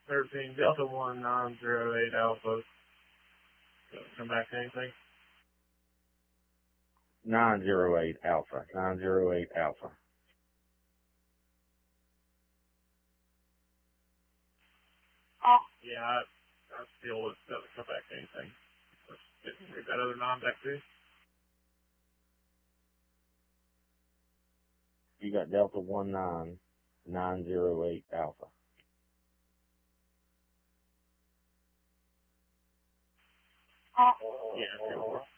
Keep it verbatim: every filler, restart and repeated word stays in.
thirteen Delta one nine zero eight Alpha. Come back to anything? nine zero eight Alpha. nine zero eight Alpha. Oh. Yeah, I, I feel it doesn't come back to anything. We've got other non back too. You got Delta one nine nine zero eight Alpha. Oh. Yeah,